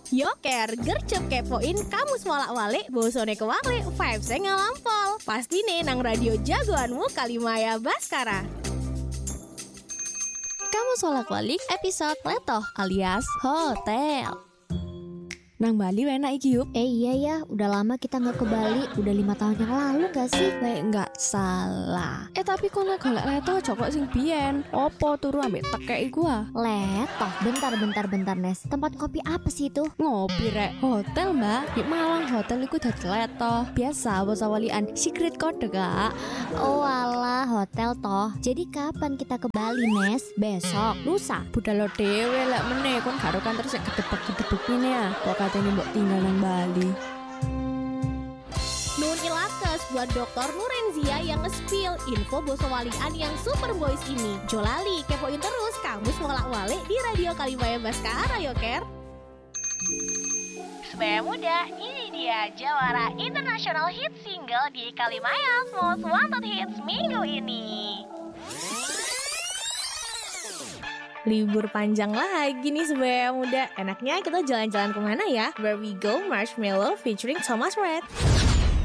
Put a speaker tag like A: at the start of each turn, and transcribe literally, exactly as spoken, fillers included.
A: Yoker, gercep kepoin kamus walak-walik, bosone kewalik, vibes-e ngalampol. Pastine nang radio jagoanmu Kalimaya Baskara.
B: Kamus walak-walik episode Letoh alias Hotel. Nang Bali enak iki yup.
C: Eh iya ya, udah lama kita gak ke Bali. Udah lima tahun yang lalu gak sih?
B: Lek nggak salah. Eh tapi kok lek golek Letoh cokok sing biyen. Opo turu ambek tekek iku ah?
C: Letoh, bentar bentar bentar Nes. Tempat kopi apa sih itu?
B: Ngopi rek. Hotel mbak. Di Malang hotel iku dadi Letoh. Biasa bos awalian secret code kak.
C: Oh alah, hotel toh. Jadi kapan kita ke Bali Nes? Besok, lusa?
B: Budal lo dewe lek meneh kon karo kan terus gedebek-gedebek ini ya. Kok katanya mbok tinggal nang Bali.
A: Nun ilakes buat Dokter Nurenzia yang nge-spill info bosowalian yang super boys ini. Jolali, kepoin terus kamus walak-walik di Radio Kalimaya Baskara Yoker. Sebaya muda, ini dia jawara international hit single di Kalimaya's Most Wanted Hits minggu ini. Libur panjang lagi nih sebaya muda. Enaknya kita jalan-jalan kemana ya? Where we go Marshmallow featuring Thomas Red.